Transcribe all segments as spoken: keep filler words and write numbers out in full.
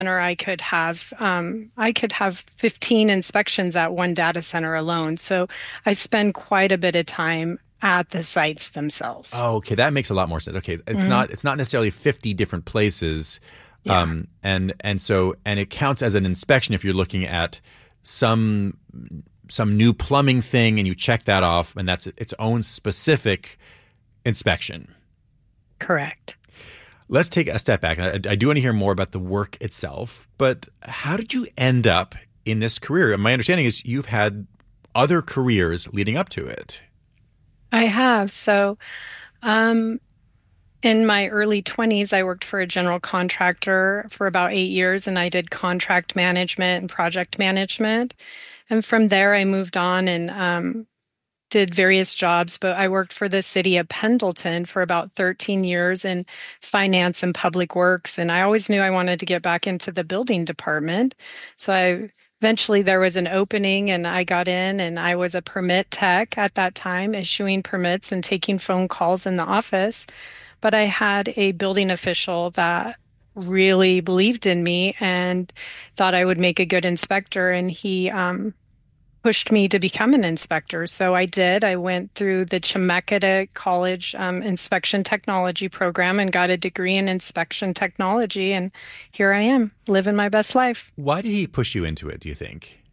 I could have um, I could have fifteen inspections at one data center alone. So I spend quite a bit of time at the sites themselves. Oh, okay, that makes a lot more sense. Okay, it's Mhm. not it's not necessarily fifty different places, Yeah, um, and and so and it counts as an inspection if you're looking at some some new plumbing thing and you check that off, and that's its own specific inspection. correct. Let's take a step back. I, I do want to hear more about the work itself, but how did you end up in this career? My understanding is you've had other careers leading up to it. I have. So, um, in my early twenties, I worked for a general contractor for about eight years and I did contract management and project management. And from there, I moved on and um, did various jobs, but I worked for the city of Pendleton for about thirteen years in finance and public works. And I always knew I wanted to get back into the building department. So I eventually there was an opening and I got in and I was a permit tech at that time, issuing permits and taking phone calls in the office. But I had a building official that really believed in me and thought I would make a good inspector. And he um, pushed me to become an inspector. So I did. I went through the Chemeketa College um, Inspection Technology program and got a degree in inspection technology. And here I am, living my best life. Why did he push you into it, do you think?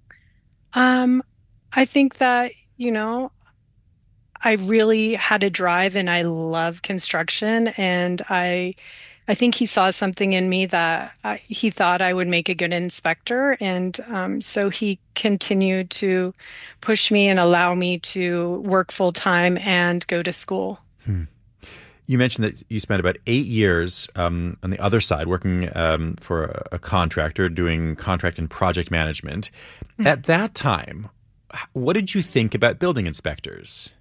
Um, I think that, you know, I really had a drive and I love construction and I I think he saw something in me that uh, he thought I would make a good inspector. And um, so he continued to push me and allow me to work full time and go to school. Hmm. You mentioned that you spent about eight years um, on the other side working um, for a, a contractor doing contract and project management. At that time, what did you think about building inspectors?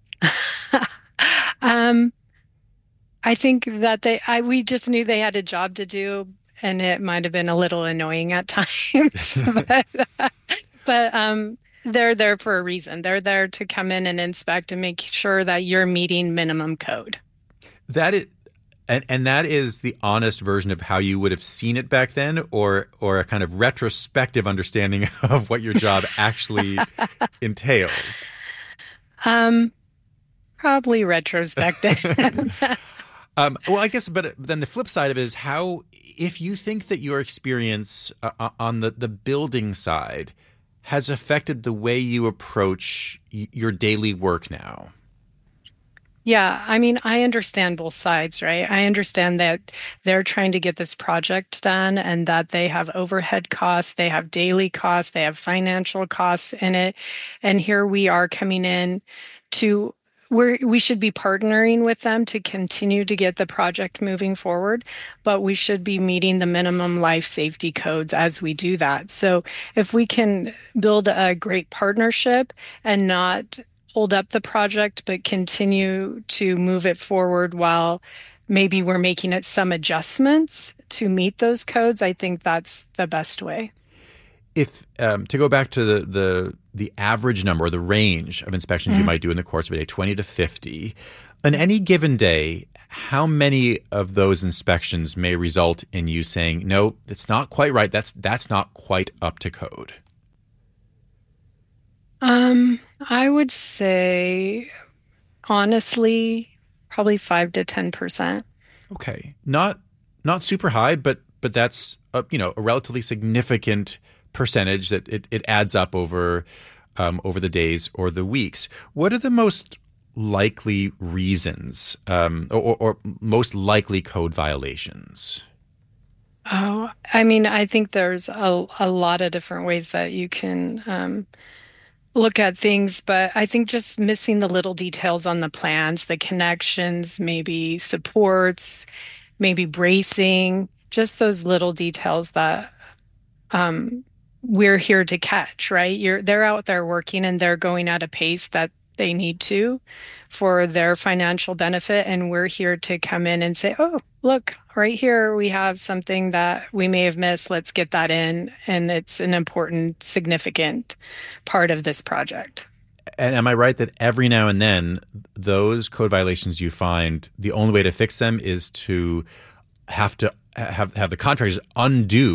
Um, I think that they, I, we just knew they had a job to do, and it might have been a little annoying at times, but, but um, they're there for a reason. They're there to come in and inspect and make sure that you're meeting minimum code. That is, and and that is the honest version of how you would have seen it back then, or or a kind of retrospective understanding of what your job actually entails. Um, Probably retrospective. Um, well, I guess, but then the flip side of it is how, if you think that your experience uh, uh, on the, the building side has affected the way you approach y- your daily work now. Yeah, I mean, I understand both sides, right? I understand that they're trying to get this project done and that they have overhead costs, they have daily costs, they have financial costs in it. And here we are coming in to where we should be partnering with them to continue to get the project moving forward, but we should be meeting the minimum life safety codes as we do that. So if we can build a great partnership and not hold up the project, but continue to move it forward while maybe we're making it some adjustments to meet those codes, I think that's the best way. If um, to go back to the, the the average number or the range of inspections you Mhm. might do in the course of a day, twenty to fifty, on any given day, how many of those inspections may result in you saying, no, it's not quite right. That's that's not quite up to code. Um, I would say honestly, probably five to ten percent. Okay, not not super high, but but that's a, you know a relatively significant percentage that it, it adds up over um, over the days or the weeks. What are the most likely reasons um, or, or most likely code violations? Oh, I mean, I think there's a, a lot of different ways that you can um, look at things, but I think just missing the little details on the plans, the connections, maybe supports, maybe bracing, just those little details that um, we're here to catch, right? You're they're out there working and they're going at a pace that they need to for their financial benefit, and we're here to come in and say, "Oh, look, right here we have something that we may have missed. Let's get that in, and it's an important, significant part of this project." And am I right that every now and then those code violations you find, the only way to fix them is to have to have have the contractors undo